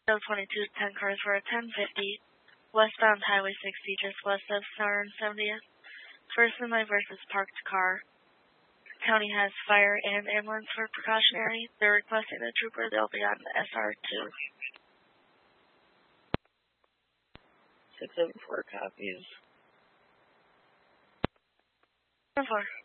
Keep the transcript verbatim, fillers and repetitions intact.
L twenty-two, ten cars for a ten fifty, westbound Highway sixty, just west of Star and seventieth. First in my versus parked car. County has fire and ambulance for precautionary. They're requesting a trooper. They'll be on S R two. six seven four copies. seven four.